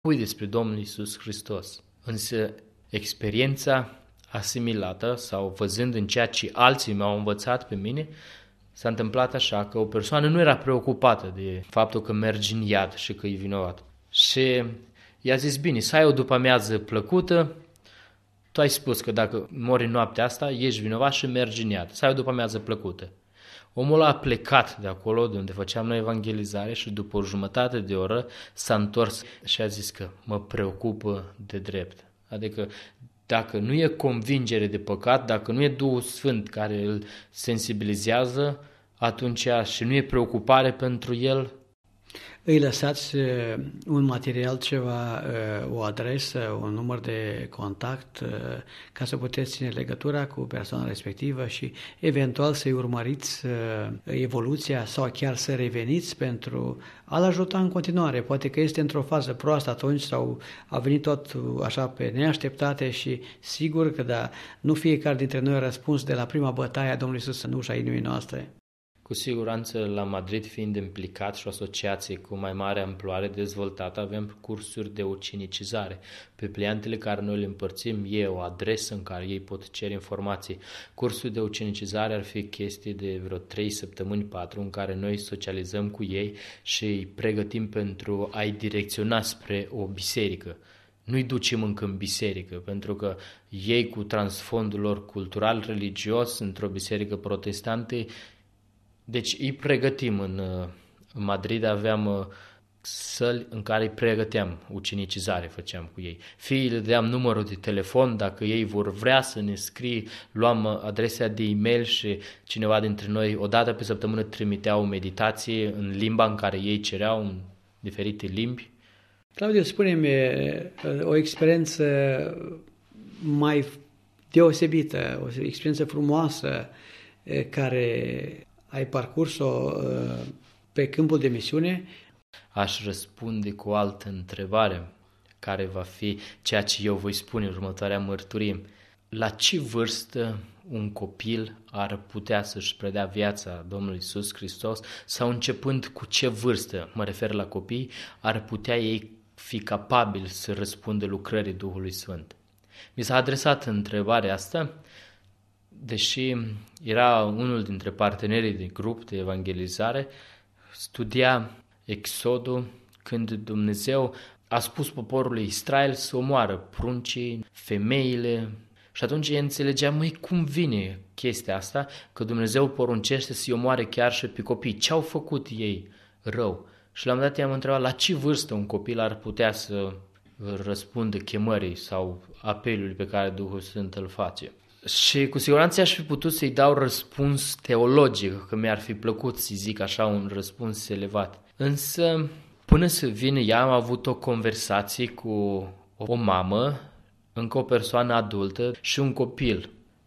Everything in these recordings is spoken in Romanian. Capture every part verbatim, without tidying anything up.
spui despre Domnul Iisus Hristos. Însă experiența asimilată sau văzând în ceea ce alții mi-au învățat pe mine, s-a întâmplat așa că o persoană nu era preocupată de faptul că mergi în iad și că e vinovat. Și i-a zis, bine, să ai o după-amiază plăcută, tu ai spus că dacă mori în noaptea asta, ești vinovat și mergi în iad, să ai o după-amiază plăcută. Omul a plecat de acolo de unde făceam noi evangelizare și după o jumătate de oră s-a întors și a zis că mă preocupă de drept. Adică dacă nu e convingere de păcat, dacă nu e Duhul Sfânt care îl sensibilizează, atunci și nu e preocupare pentru el. Îi lăsați un material, ceva, o adresă, un număr de contact ca să puteți ține legătura cu persoana respectivă și eventual să-i urmăriți evoluția sau chiar să reveniți pentru a-l ajuta în continuare. Poate că este într-o fază proastă atunci sau a venit tot așa pe neașteptate și sigur că da, nu fiecare dintre noi a răspuns de la prima bătaie a Domnului Iisus în ușa inimii noastre. Cu siguranță, la Madrid fiind implicat și o asociație cu mai mare amploare dezvoltată, avem cursuri de ucenicizare. Pe pliantele care noi le împărțim e o adresă în care ei pot cere informații. Cursul de ucenicizare ar fi chestii de vreo trei săptămâni, patru, în care noi socializăm cu ei și îi pregătim pentru a-i direcționa spre o biserică. Nu-i ducem încă în biserică, pentru că ei cu transfondul lor cultural-religios într-o biserică protestantă. Deci îi pregătim în, în Madrid, aveam săli în care îi pregăteam ucenicizare, făceam cu ei. Fie le dădeam numărul de telefon, dacă ei vor vrea să ne scrie, luam adresa de e-mail și cineva dintre noi o dată pe săptămână trimitea o meditație în limba în care ei cereau, în diferite limbi. Claudiu, spune-mi o experiență mai deosebită, o experiență frumoasă care ai parcurs-o pe câmpul de misiune? Aș răspunde cu o altă întrebare, care va fi ceea ce eu voi spune în următoarea mărturie. La ce vârstă un copil ar putea să-și predea viața Domnului Iisus Hristos sau începând cu ce vârstă, mă refer la copii, ar putea ei fi capabili să răspundă lucrării Duhului Sfânt? Mi s-a adresat întrebarea asta, deși era unul dintre partenerii de grup de evangelizare, studia Exodul când Dumnezeu a spus poporului Israel să omoară pruncii, femeile, și atunci ei înțelegea, măi, cum vine chestia asta, că Dumnezeu poruncește să-i omoare chiar și pe copii. Ce au făcut ei rău? Și la un moment dat i-am întrebat, la ce vârstă un copil ar putea să răspundă chemării sau apelului pe care Duhul Sfânt îl face? Și cu siguranță aș fi putut să-i dau răspuns teologic, că mi-ar fi plăcut să zic așa un răspuns elevat. Însă, până să vină ea, am avut o conversație cu o mamă, încă o persoană adultă și un copil.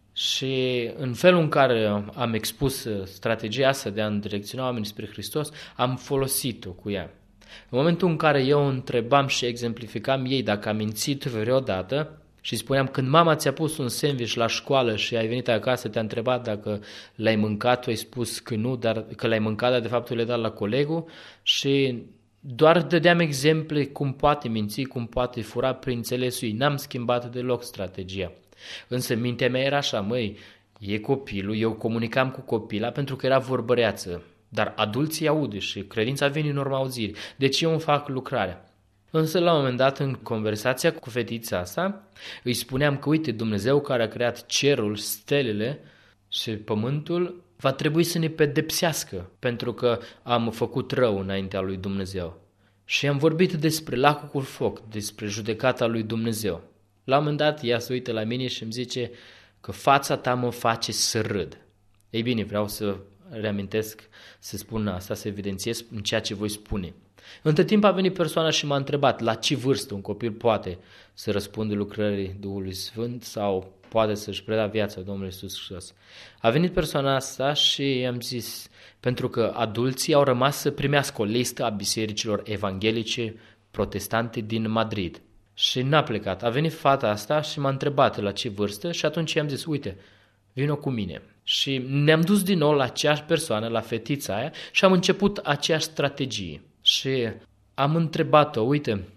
Și în felul în care am expus strategia asta de a îndrecționa oamenii spre Hristos, am folosit-o cu ea. În momentul în care eu întrebam și exemplificam ei dacă a mințit vreodată, și spuneam, când mama ți-a pus un sandwich la școală și ai venit acasă, te-a întrebat dacă l-ai mâncat, tu ai spus că nu, dar că l-ai mâncat, dar de fapt tu le-ai dat la colegul, și doar dădeam exemple cum poate minți, cum poate fura prin înțelesul ei. N-am schimbat deloc strategia. Însă mintea mea era așa, măi, e copilul, eu comunicam cu copila pentru că era vorbăreață, dar adulții aude și credința vine în urma auzirii. Deci eu îmi fac lucrarea. Însă la un moment dat în conversația cu fetița asta îi spuneam că uite, Dumnezeu care a creat cerul, stelele și pământul va trebui să ne pedepsească pentru că am făcut rău înaintea lui Dumnezeu. Și am vorbit despre lacul cu foc, despre judecata lui Dumnezeu. La un moment dat ea se uită la mine și îmi zice că fața ta mă face să râd. Ei bine, vreau să reamintesc, să spun asta, să evidențiez în ceea ce voi spune. Între timp a venit persoana și m-a întrebat la ce vârstă un copil poate să răspundă lucrării Duhului Sfânt sau poate să-și predea viața Domnului Iisus Hristos. A venit persoana asta și i-am zis, pentru că adulții au rămas să primească o listă a bisericilor evanghelice protestante din Madrid. Și n-a plecat. A venit fata asta și m-a întrebat la ce vârstă și atunci i-am zis, uite, vino cu mine. Și ne-am dus din nou la aceeași persoană, la fetița aia și am început aceeași strategie. Și am întrebat-o, uite,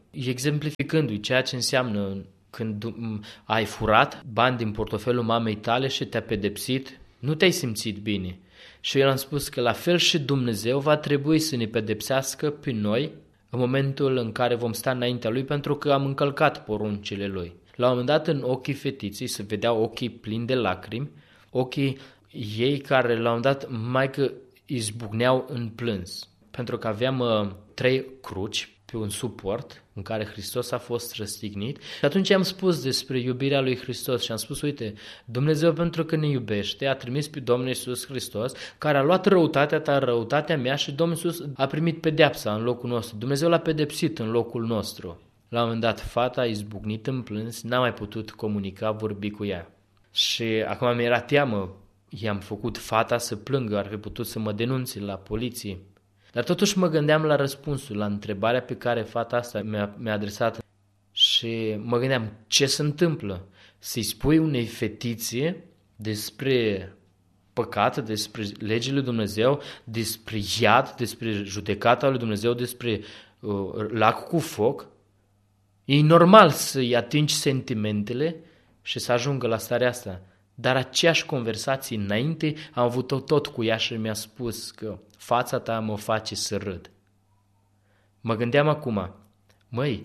exemplificându-i ceea ce înseamnă când ai furat bani din portofelul mamei tale și te-a pedepsit, nu te-ai simțit bine. Și el a spus că la fel și Dumnezeu va trebui să ne pedepsească pe noi în momentul în care vom sta înaintea Lui pentru că am încălcat poruncile Lui. La un moment dat în ochii fetiței se vedeau ochii plini de lacrimi, ochii ei care la un moment dat mai că izbucneau în plâns. Pentru că aveam uh, trei cruci pe un suport în care Hristos a fost răstignit și atunci am spus despre iubirea lui Hristos și am spus, uite, Dumnezeu pentru că ne iubește a trimis pe Domnul Iisus Hristos care a luat răutatea ta, răutatea mea și Domnul Iisus a primit pedeapsa în locul nostru. Dumnezeu l-a pedepsit în locul nostru. La un moment dat fata a izbucnit în plâns, n-a mai putut comunica, vorbi cu ea. Și acum mi-era teamă, i-am făcut fata să plângă, ar fi putut să mă denunțe la poliție. Dar totuși mă gândeam la răspunsul, la întrebarea pe care fata asta mi-a, mi-a adresat și mă gândeam ce se întâmplă. Să-i spui unei fetițe despre păcat, despre legile lui Dumnezeu, despre iad, despre judecata lui Dumnezeu, despre uh, lac cu foc. E normal să-i atingi sentimentele și să ajungă la starea asta. Dar aceeași conversație înainte am avut-o tot cu ea și mi-a spus că fața ta mă face să râd. Mă gândeam acum, măi,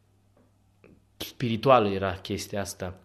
spirituală era chestia asta.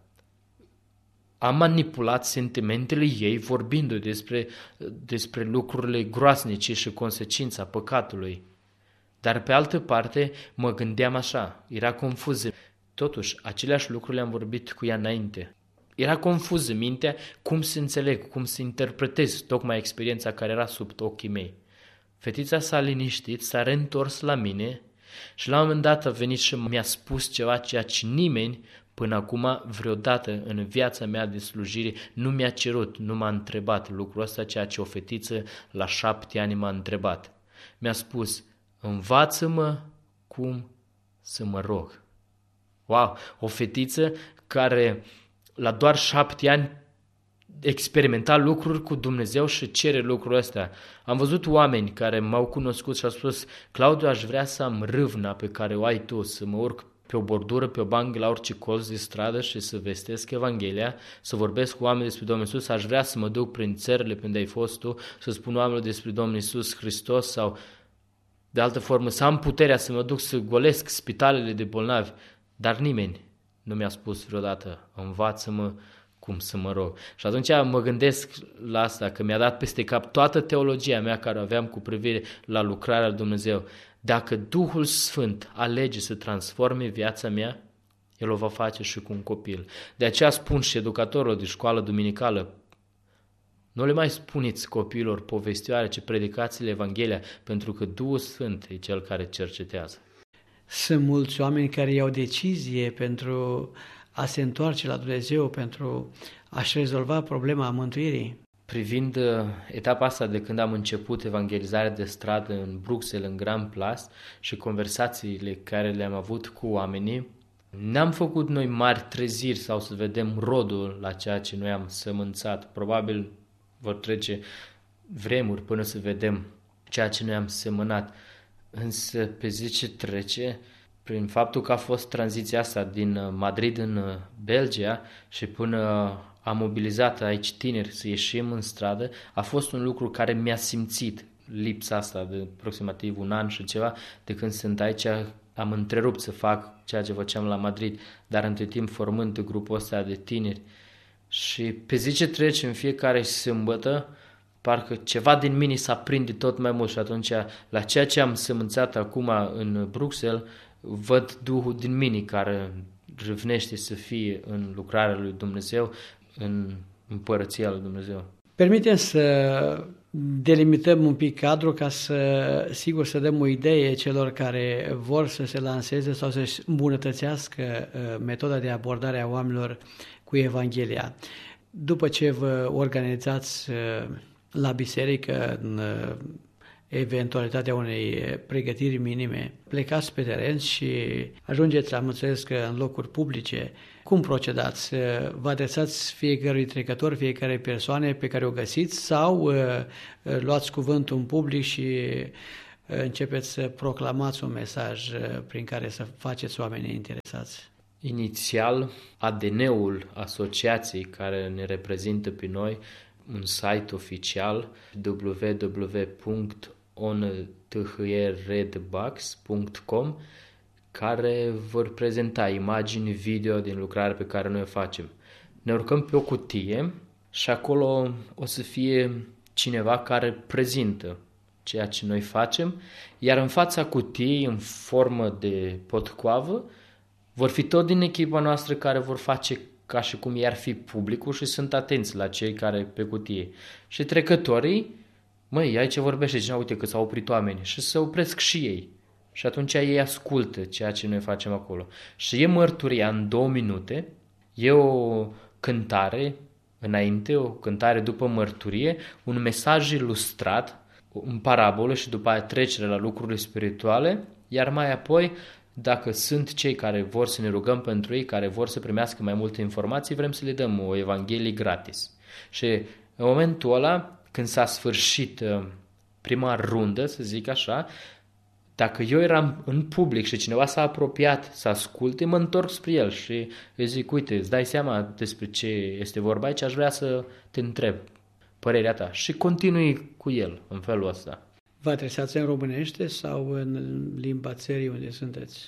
Am manipulat sentimentele ei vorbindu despre, despre lucrurile groaznice și consecința păcatului. Dar pe altă parte mă gândeam așa, era confuză. Totuși, aceleași lucruri le-am vorbit cu ea înainte. Era confuză mintea cum să înțeleg, cum să interpretez tocmai experiența care era sub ochii mei. Fetița s-a liniștit, s-a reîntors la mine și la un moment dat a venit și mi-a spus ceva ceea ce nimeni până acum vreodată în viața mea de slujire nu mi-a cerut, nu m-a întrebat lucrul ăsta, ceea ce o fetiță la șapte ani m-a întrebat. Mi-a spus, învață-mă cum să mă rog. Wow, o fetiță care la doar șapte ani experimenta lucruri cu Dumnezeu și cere lucrul ăsta. Am văzut oameni care m-au cunoscut și au spus, Claudiu, aș vrea să am râvna pe care o ai tu, să mă urc pe o bordură, pe o bancă, la orice colț de stradă și să vestesc Evanghelia, să vorbesc cu oameni despre Domnul Iisus, aș vrea să mă duc prin țările pe unde ai fost tu, să spun oamenilor despre Domnul Iisus Hristos sau de altă formă, să am puterea să mă duc să golesc spitalele de bolnavi, dar nimeni nu mi-a spus vreodată, învață-mă cum să mă rog. Și atunci mă gândesc la asta, că mi-a dat peste cap toată teologia mea care o aveam cu privire la lucrarea lui Dumnezeu. Dacă Duhul Sfânt alege să transforme viața mea, El o va face și cu un copil. De aceea spun și educatorilor de școală duminicală, nu le mai spuneți copiilor povestioare, ci predicați-le Evanghelia, pentru că Duhul Sfânt e Cel care cercetează. Sunt mulți oameni care iau decizie pentru a se întoarce la Dumnezeu, pentru a-și rezolva problema mântuirii. Privind etapa asta de când am început evangelizarea de stradă în Bruxelles, în Grand Place și conversațiile care le-am avut cu oamenii, n-am făcut noi mari treziri sau să vedem rodul la ceea ce noi am sămânțat. Probabil vor trece vremuri până să vedem ceea ce noi am semănat. Însă pe zi ce trece, prin faptul că a fost tranziția asta din Madrid în Belgia și până am mobilizat aici tineri să ieșim în stradă, a fost un lucru care mi-a simțit lipsa asta de aproximativ un an și ceva de când sunt aici. Am întrerupt să fac ceea ce făceam la Madrid, dar între timp formând grupul ăsta de tineri. Și pe zi ce trece, în fiecare sâmbătă, parcă ceva din mine s-a prinde tot mai mult și atunci la ceea ce am sămânțat acum în Bruxelles, văd Duhul din mine care râvnește să fie în lucrarea lui Dumnezeu, în împărăția lui Dumnezeu. Permitem să delimităm un pic cadrul ca să, sigur, să dăm o idee celor care vor să se lanseze sau să-și îmbunătățească metoda de abordare a oamenilor cu Evanghelia. După ce vă organizați la biserică în eventualitatea unei pregătiri minime, plecați pe teren și ajungeți, am înțeles că în locuri publice, cum procedați? Vă adresați fiecărui trecător, fiecare persoane pe care o găsiți sau luați cuvântul în public și începeți să proclamați un mesaj prin care să faceți oamenii interesați? Inițial, A D N-ul asociației care ne reprezintă pe noi, un site oficial w w w punct on t h r redbugs punct com, care vor prezenta imagini, video din lucrarea pe care noi o facem. Ne urcăm pe o cutie și acolo o să fie cineva care prezintă ceea ce noi facem, iar în fața cutiei, în formă de potcoavă, vor fi tot din echipa noastră care vor face ca și cum i-ar fi publicul și sunt atenți la cei care pe cutie. Și trecătorii, măi, aici vorbește cineva, uite că s-au oprit oameni, și se opresc și ei. Și atunci ei ascultă ceea ce noi facem acolo. Și e mărturia în două minute, e o cântare înainte, o cântare după mărturie, un mesaj ilustrat, în parabolă și după aia trecere la lucrurile spirituale, iar mai apoi, dacă sunt cei care vor să ne rugăm pentru ei, care vor să primească mai multe informații, vrem să le dăm o evanghelie gratis. Și în momentul ăla, când s-a sfârșit prima rundă, să zic așa, dacă eu eram în public și cineva s-a apropiat să asculte, mă întorc spre el și îi zic, uite, îți dai seama despre ce este vorba aici, aș vrea să te întreb părerea ta. Și continui cu el în felul ăsta. Vă adresați în românește sau în limba țării unde sunteți?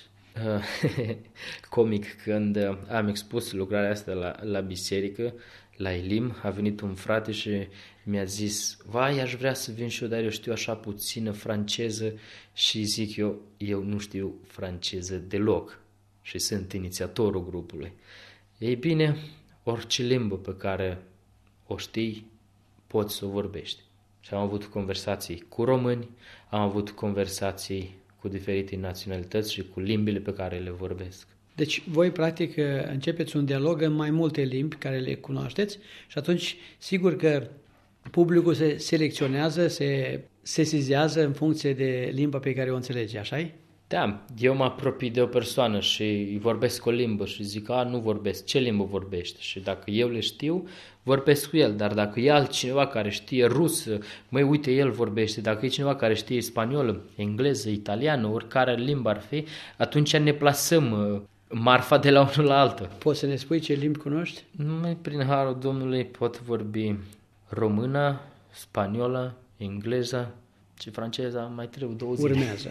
Comic, când am expus lucrarea asta la, la biserică, la Elim, a venit un frate și mi-a zis, vai, aș vrea să vin și eu, dar eu știu așa puțină franceză, și zic eu, eu nu știu franceză deloc și sunt inițiatorul grupului. Ei bine, orice limbă pe care o știi, poți să o vorbești. Și am avut conversații cu români, am avut conversații cu diferite naționalități și cu limbile pe care le vorbesc. Deci voi, practic, începeți un dialog în mai multe limbi care le cunoașteți și atunci, sigur că publicul se selecționează, se sesizează în funcție de limba pe care o înțelege, așa-i? Da, eu mă apropii de o persoană și îi vorbesc o limbă și zic, a, nu vorbesc, ce limbă vorbește? Și dacă eu le știu, vorbesc cu el, dar dacă e altcineva care știe rusă, măi, uite, el vorbește, dacă e cineva care știe spaniolă, engleză, italiană, oricare limbă ar fi, atunci ne plasăm marfa de la unul la altul. Poți să ne spui ce limbi cunoști? Numai prin harul Domnului pot vorbi română, spaniolă, engleză și franceza, mai trebuie două zile. Urmează.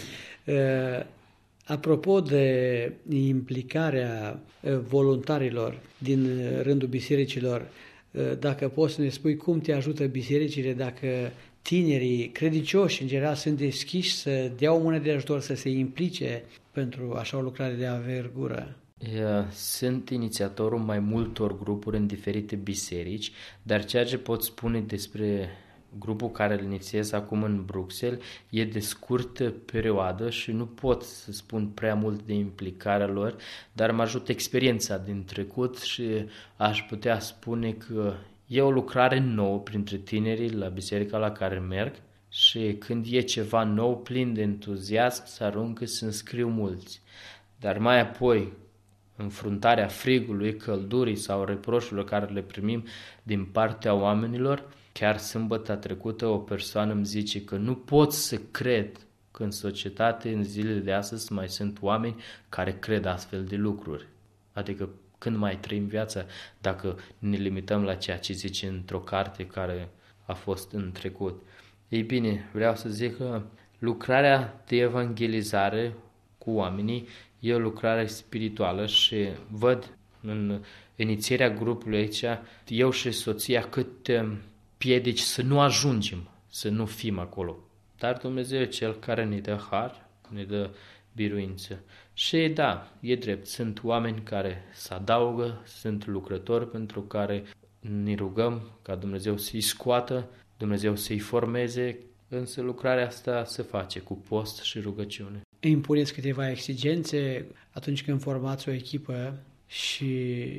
uh, apropo de implicarea voluntarilor din rândul bisericilor, uh, dacă poți să ne spui cum te ajută bisericile, dacă tinerii credincioși în general sunt deschiși să dea o mână de ajutor, să se implice pentru așa o lucrare de avergură? Sunt inițiatorul mai multor grupuri în diferite biserici, dar ceea ce pot spune despre grupul care îl inițiez acum în Bruxelles e de scurtă perioadă și nu pot să spun prea mult de implicarea lor, dar mă ajută experiența din trecut și aș putea spune că e o lucrare nouă printre tinerii la biserica la care merg și când e ceva nou, plin de entuziasm, se aruncă să înscriu mulți. Dar mai apoi, înfruntarea frigului, căldurii sau reproșurilor care le primim din partea oamenilor, chiar sâmbătă trecută o persoană îmi zice că nu pot să cred că în societate, în zilele de astăzi, mai sunt oameni care cred astfel de lucruri. Adică când mai trăim viața dacă ne limităm la ceea ce zice într-o carte care a fost în trecut. Ei bine, vreau să zic că lucrarea de evangelizare cu oamenii e o lucrare spirituală și văd în inițierea grupului aici, eu și soția, cât piedici să nu ajungem, să nu fim acolo. Dar Dumnezeu e Cel care ne dă har, ne dă biruință. Și da, e drept, sunt oameni care se adaugă, sunt lucrători pentru care ne rugăm ca Dumnezeu să-i scoată, Dumnezeu să-i formeze, însă lucrarea asta se face cu post și rugăciune. Impuneți câteva exigențe atunci când formați o echipă și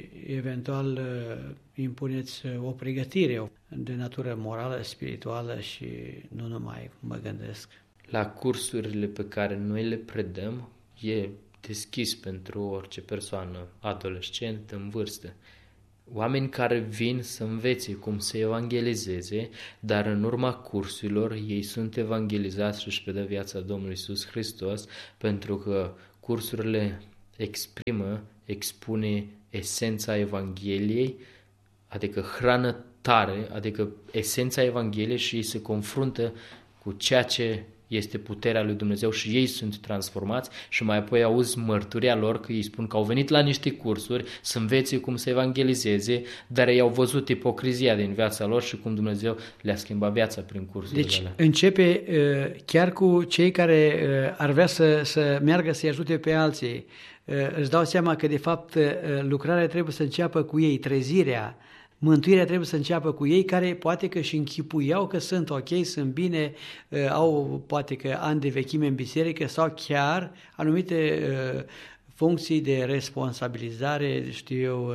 eventual impuneți o pregătire de natură morală, spirituală și nu numai, mă gândesc. La cursurile pe care noi le predăm e deschis pentru orice persoană, adolescent, în vârstă. Oameni care vin să învețe cum să evangelizeze, dar în urma cursurilor ei sunt evangelizați și își predă viața Domnului Iisus Hristos, pentru că cursurile exprimă, expune esența Evangheliei, adică hrană tare, adică esența Evangheliei, și ei se confruntă cu ceea ce este puterea lui Dumnezeu și ei sunt transformați și mai apoi auzi mărturia lor că ei spun că au venit la niște cursuri să învețe cum să evangelizeze, dar ei au văzut ipocrizia din viața lor și cum Dumnezeu le-a schimbat viața prin cursurile Deci alea. începe chiar cu cei care ar vrea să, să meargă să-i ajute pe alții. Îți dau seama că de fapt lucrarea trebuie să înceapă cu ei, trezirea, mântuirea trebuie să înceapă cu ei, care poate că și închipuiau că sunt ok, sunt bine, au poate că ani de vechime în biserică sau chiar anumite funcții de responsabilizare, știu eu,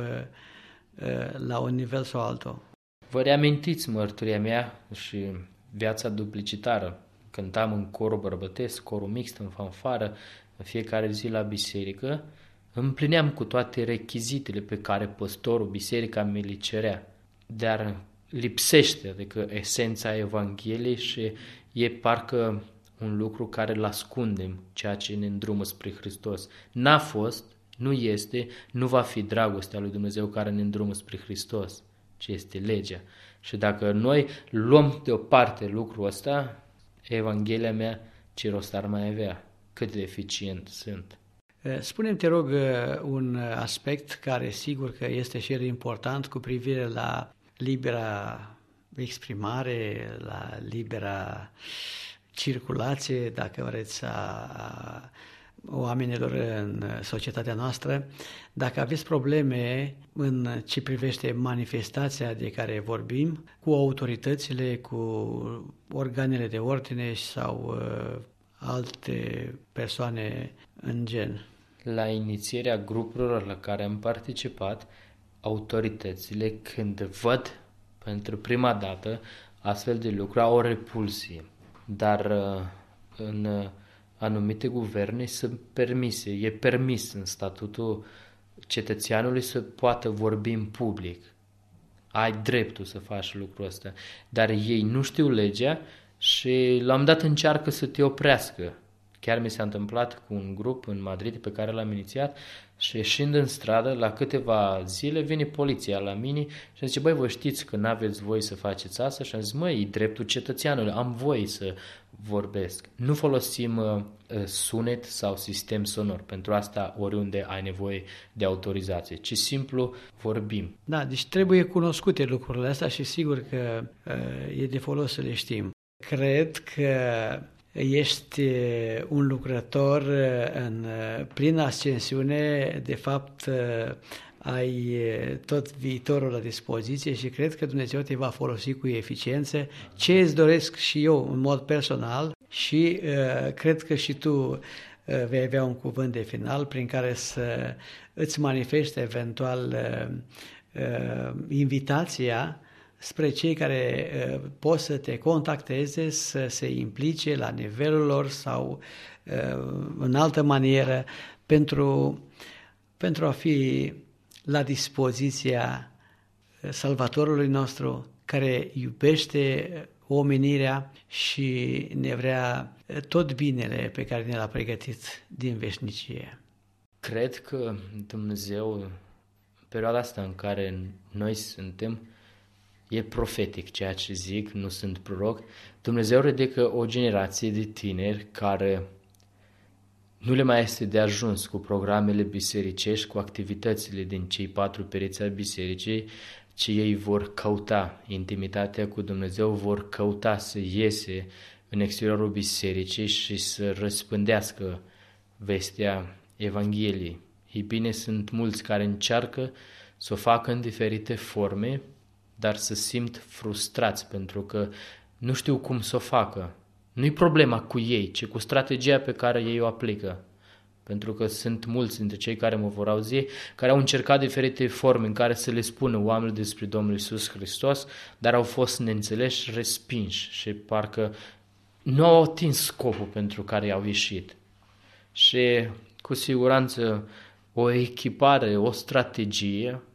la un nivel sau altul. Vă reamintiți mărturia mea și viața duplicitară. Cântam în corul bărbătesc, corul mixt, în fanfară, în fiecare zi la biserică. Împlineam cu toate rechizitele pe care păstorul, biserica mi le cerea, dar lipsește, adică esența Evangheliei, și e parcă un lucru care îl ascundem, ceea ce ne îndrumă spre Hristos. N-a fost, nu este, nu va fi dragostea lui Dumnezeu care ne îndrumă spre Hristos, ci este legea. Și dacă noi luăm deoparte lucrul ăsta, Evanghelia mea ce rost ar mai avea? Cât de eficient sunt. Spune-mi, te rog, un aspect care sigur că este și el important cu privire la libera exprimare, la libera circulație, dacă vreți, a oamenilor în societatea noastră. Dacă aveți probleme în ce privește manifestația de care vorbim, cu autoritățile, cu organele de ordine sau uh, alte persoane în gen. La inițierea grupurilor la care am participat, autoritățile, când văd pentru prima dată astfel de lucruri, au o repulsie. Dar în anumite guverne sunt permise, e permis în statutul cetățeanului să poată vorbi în public. Ai dreptul să faci lucrul ăsta. Dar ei nu știu legea și l-am dat încearcă să te oprească. Chiar mi s-a întâmplat cu un grup în Madrid pe care l-am inițiat și ieșind în stradă, la câteva zile, vine poliția la mine și zice, băi, vă știți că n-aveți voie să faceți asta? Și am zis, măi, e dreptul cetățeanului, am voie să vorbesc. Nu folosim uh, sunet sau sistem sonor, pentru asta oriunde ai nevoie de autorizație, ci simplu vorbim. Da, deci trebuie cunoscute lucrurile astea și sigur că uh, e de folos să le știm. Cred că ești un lucrător în plină ascensiune, de fapt ai tot viitorul la dispoziție și cred că Dumnezeu te va folosi cu eficiență. Ce îți doresc și eu în mod personal și uh, cred că și tu uh, vei avea un cuvânt de final prin care să îți manifeste eventual uh, uh, invitația spre cei care uh, pot să te contacteze, să se implice la nivelul lor sau uh, în altă manieră pentru, pentru a fi la dispoziția Salvatorului nostru, care iubește omenirea și ne vrea tot binele pe care ne l-a pregătit din veșnicie. Cred că Dumnezeu, în perioada asta în care noi suntem, e profetic ceea ce zic, nu sunt proroc. Dumnezeu ridică o generație de tineri care nu le mai este de ajuns cu programele bisericești, cu activitățile din cei patru pereți ai bisericii, ci ei vor căuta intimitatea cu Dumnezeu, vor căuta să iese în exteriorul bisericii și să răspândească vestea Evangheliei. Ei bine, sunt mulți care încearcă să o facă în diferite forme, dar să simt frustrați pentru că nu știu cum să o facă. Nu-i problema cu ei, ci cu strategia pe care ei o aplică. Pentru că sunt mulți dintre cei care mă vor auzi, care au încercat diferite forme în care să le spună oamenilor despre Domnul Iisus Hristos, dar au fost neînțeleși, respinși și parcă nu au atins scopul pentru care i-au ieșit. Și cu siguranță o echipare, o strategie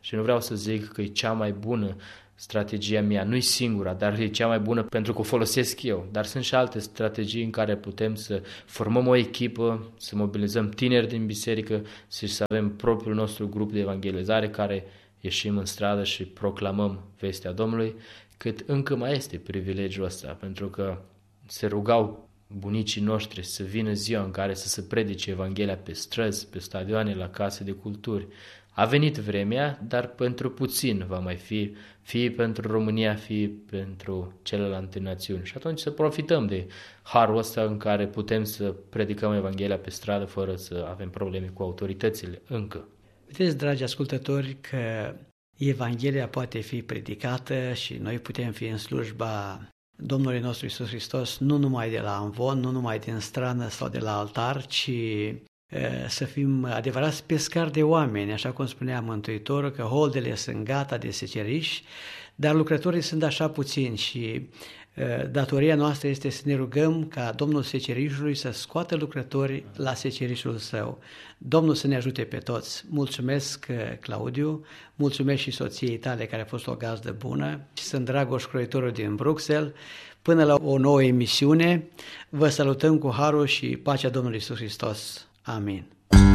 Și nu vreau să zic că e cea mai bună strategia mea, nu e singura, dar e cea mai bună pentru că o folosesc eu. Dar sunt și alte strategii în care putem să formăm o echipă, să mobilizăm tineri din biserică și să avem propriul nostru grup de evangelizare care ieșim în stradă și proclamăm vestea Domnului, cât încă mai este privilegiul ăsta, pentru că se rugau bunicii noștri să vină ziua în care să se predice Evanghelia pe străzi, pe stadioane, la case de culturi. A venit vremea, dar pentru puțin va mai fi, fie pentru România, fie pentru celelalte națiuni. Și atunci să profităm de harul ăsta în care putem să predicăm Evanghelia pe stradă fără să avem probleme cu autoritățile încă. Vedeți, dragi ascultători, că Evanghelia poate fi predicată și noi putem fi în slujba Domnului nostru Iisus Hristos nu numai de la amvon, nu numai din strană sau de la altar, ci să fim adevărați pescari de oameni, așa cum spunea Mântuitorul, că holdele sunt gata de seceriș, dar lucrătorii sunt așa puțini și datoria noastră este să ne rugăm ca Domnul secerișului să scoată lucrătorii la secerișul său. Domnul să ne ajute pe toți. Mulțumesc, Claudiu, mulțumesc și soției tale care a fost o gazdă bună și sunt Dragoș, croitorul din Bruxelles. Până la o nouă emisiune, vă salutăm cu harul și pacea Domnului Iisus Hristos. Amin.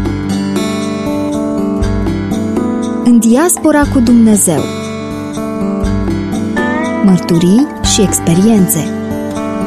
În diaspora cu Dumnezeu. Mărturii și experiențe.